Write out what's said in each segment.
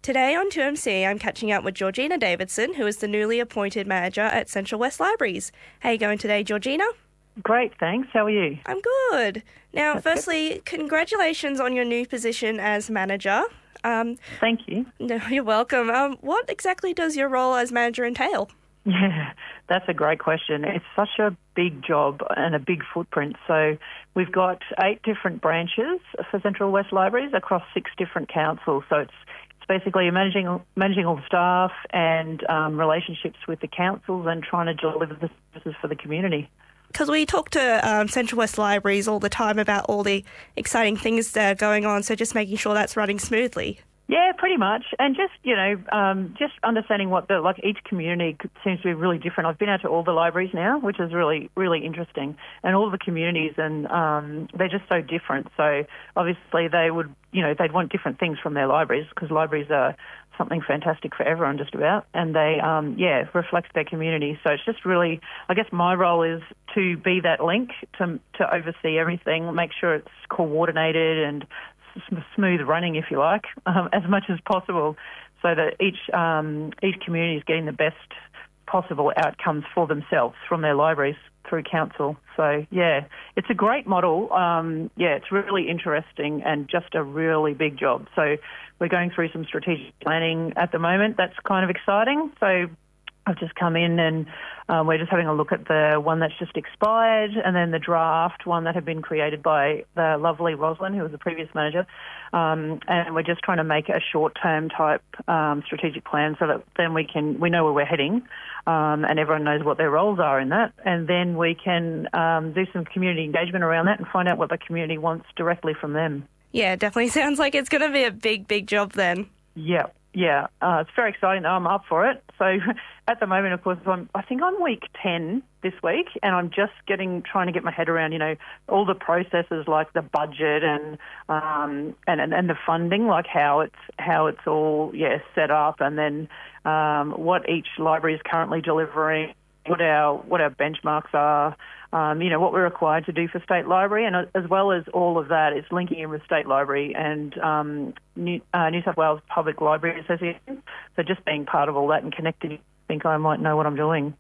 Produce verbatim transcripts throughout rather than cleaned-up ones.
Today on two M C, I'm catching up with Georgina Davidson, who is the newly appointed manager at Central West Libraries. How are you going today, Georgina? Great, thanks. How are you? I'm good. Now, That's firstly, good. Congratulations on your new position as manager. Um, Thank you. No, you're welcome. Um, what exactly does your role as manager entail? Yeah, that's a great question. It's such a big job and a big footprint. So we've got eight different branches for Central West Libraries across six different councils. So it's it's basically managing managing all the staff and um, relationships with the councils and trying to deliver the services for the community. Because we talk to um, Central West Libraries all the time about all the exciting things that are going on, so just making sure that's running smoothly. Yeah, pretty much. And just, you know, um, just understanding what the, like each community seems to be really different. I've been out to all the libraries now, which is really, really interesting. And all the communities, and um, they're just so different. So obviously they would, you know, they'd want different things from their libraries because libraries are something fantastic for everyone just about. And they, um, yeah, reflect their community. So it's just really, I guess my role is to be that link to, to oversee everything, make sure it's coordinated and smooth running, if you like, um, as much as possible, so that each um, each community is getting the best possible outcomes for themselves from their libraries through council. So, yeah, it's a great model. Um, yeah, it's really interesting and just a really big job. So we're going through some strategic planning at the moment. That's kind of exciting. So I've just come in and um, we're just having a look at the one that's just expired and then the draft one that had been created by the lovely Roslyn, who was the previous manager. Um, and we're just trying to make a short-term type um, strategic plan so that then we can, we know where we're heading um, and everyone knows what their roles are in that. And then we can um, do some community engagement around that and find out what the community wants directly from them. Yeah, definitely sounds like it's going to be a big, big job then. Yeah. Yeah, uh, it's very exciting. I'm up for it. So at the moment, of course, I'm, I think I'm week ten this week, and I'm just getting trying to get my head around, you know, all the processes like the budget and um, and, and and the funding, like how it's how it's all yeah set up, and then um, what each library is currently delivering, what our what our benchmarks are. Um, you know, what we're required to do for State Library, and as well as all of that, it's linking in with State Library and um, New, uh, New South Wales Public Library Association. So just being part of all that and connected, I think I might know what I'm doing.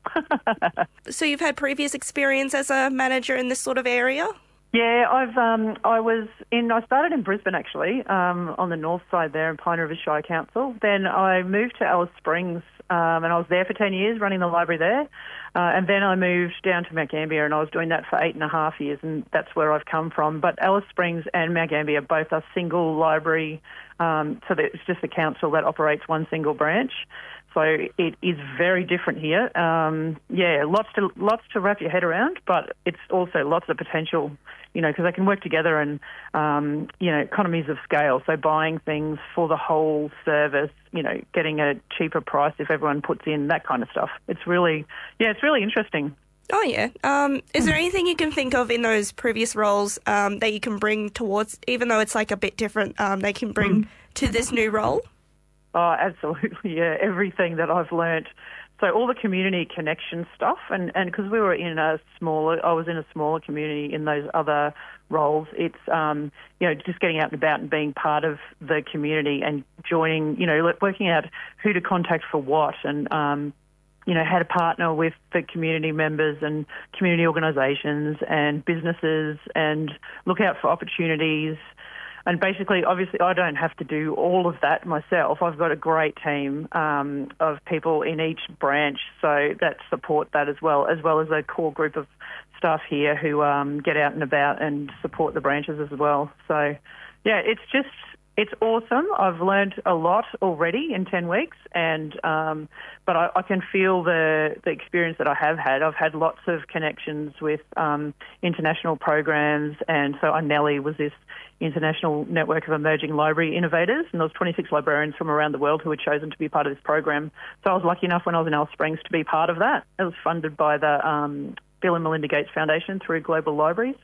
So you've had previous experience as a manager in this sort of area? Yeah, I've um, I was in. I started in Brisbane actually, um, on the north side there in Pine River Shire Council. Then I moved to Alice Springs, um, and I was there for ten years, running the library there. Uh, and then I moved down to Mount Gambier, and I was doing that for eight and a half years, and that's where I've come from. But Alice Springs and Mount Gambier both are single library, um, so that it's just the council that operates one single branch. So it is very different here. Um, yeah, lots to lots to wrap your head around, but it's also lots of potential, you know, because they can work together and, um, you know, economies of scale. So buying things for the whole service, you know, getting a cheaper price if everyone puts in, that kind of stuff. It's really, yeah, it's really interesting. Oh, yeah. Um, is there anything you can think of in those previous roles um, that you can bring towards, even though it's like a bit different, um, they can bring to this new role? Oh, absolutely, yeah. Everything that I've learnt. So all the community connection stuff, and and because we were in a smaller, I was in a smaller community in those other roles. It's um, you know, just getting out and about and being part of the community and joining, you know, working out who to contact for what, and um, you know, how to partner with the community members and community organisations and businesses and look out for opportunities. And basically, obviously, I don't have to do all of that myself. I've got a great team um, of people in each branch, so that support that as well, as well as a core group of staff here who um, get out and about and support the branches as well. So, yeah, it's just, it's awesome. I've learned a lot already in ten weeks, and um, but I, I can feel the, the experience that I have had. I've had lots of connections with um, international programs, and so Nellie was this international network of emerging library innovators, and there was twenty-six librarians from around the world who were chosen to be part of this program. So I was lucky enough when I was in Alice Springs to be part of that. It was funded by the um, Bill and Melinda Gates Foundation through Global Libraries.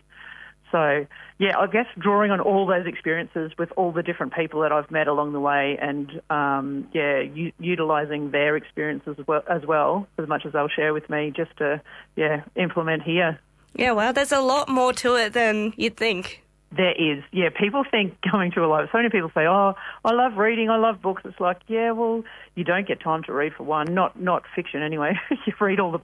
So, yeah, I guess drawing on all those experiences with all the different people that I've met along the way and, um, yeah, u- utilising their experiences as well, as well, as much as they'll share with me, just to, yeah, implement here. Yeah, well, there's a lot more to it than you'd think. There is, yeah. People think coming to a library, so many people say, oh, I love reading, I love books. It's like, yeah, well, you don't get time to read for one, not not fiction anyway. You read all the